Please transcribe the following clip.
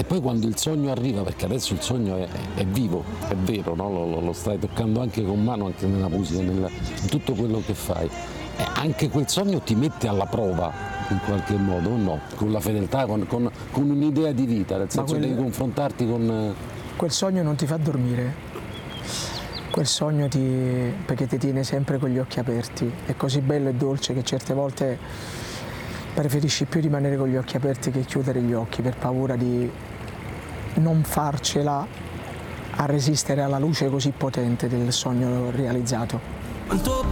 poi quando il sogno arriva, perché adesso il sogno è vivo, è vero, no? Lo stai toccando anche con mano, anche nella musica, in tutto quello che fai, anche quel sogno ti mette alla prova in qualche modo, o no? Con la fedeltà, con un'idea di vita, nel senso devi confrontarti con... Quel sogno non ti fa dormire. Quel sogno perché ti tiene sempre con gli occhi aperti, è così bello e dolce che certe volte preferisci più rimanere con gli occhi aperti che chiudere gli occhi per paura di non farcela a resistere alla luce così potente del sogno realizzato.